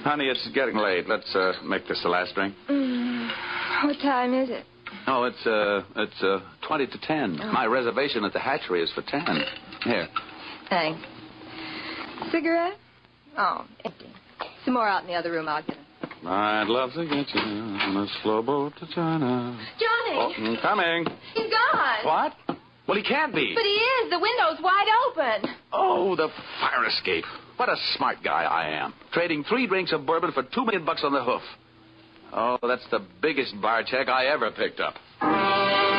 Honey, it's getting late. Let's make this the last drink. What time is it? Oh, it's 20 to 10. Oh. My reservation at the hatchery is for 10. Here. Thanks. Cigarette? Oh, empty. Some more out in the other room. I'll get it. I'd love to get you on a slow boat to China. Johnny! Oh, I'm coming. He's gone. What? Well, he can't be. But he is. The window's wide open. Oh, the fire escape. What a smart guy I am. Trading 3 drinks of bourbon for $2 million on the hoof. Oh, that's the biggest bar check I ever picked up.